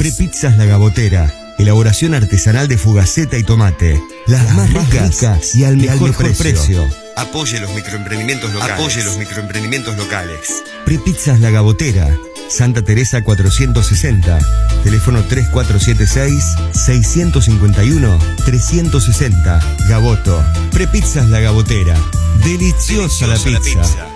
Prepizzas La Gabotera. Elaboración artesanal de fugaceta y tomate. Las más ricas y al mejor precio. Apoye los microemprendimientos locales. Prepizzas La Gabotera. Santa Teresa 460. Teléfono 3476-651-360. Gaboto. Prepizzas La Gabotera. Deliciosa la pizza.